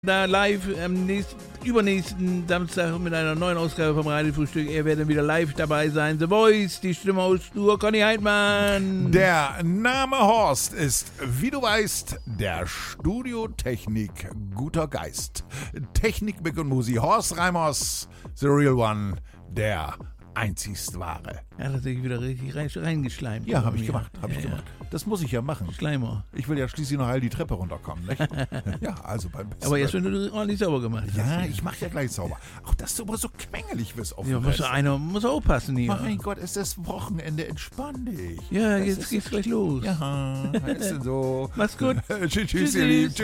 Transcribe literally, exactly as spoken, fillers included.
Da live am nächsten, übernächsten Samstag mit einer neuen Ausgabe vom Radiofrühstück. Er wird dann wieder live dabei sein. The Voice, die Stimme aus Stur, Conny Heidmann. Der Name Horst ist, wie du weißt, der Studiotechnik guter Geist. Technik, Mick und Musi. Horst Reimers, the real one, der einzigst wahre. Er hat sich wieder richtig rein, reingeschleimt. Ja, habe ich gemacht, habe ja, ich ja. gemacht. Das muss ich ja machen. Schleimer. Ich will ja schließlich noch heil die Treppe runterkommen, nicht? Ja, also beim besten. Aber erst wenn du ordentlich sauber gemacht hast. Ja, ich mache ja gleich sauber. Auch dass du immer so quengelig wirst auf Ja, dem muss Rest. einer muss aufpassen hier. Mein Gott, es ist Wochenende, entspann dich. Ja, Das jetzt ist- geht's gleich los. Ja, ist denn so. Mach's gut. Tschüss, tschüss, Tschüssi. ihr Lieben.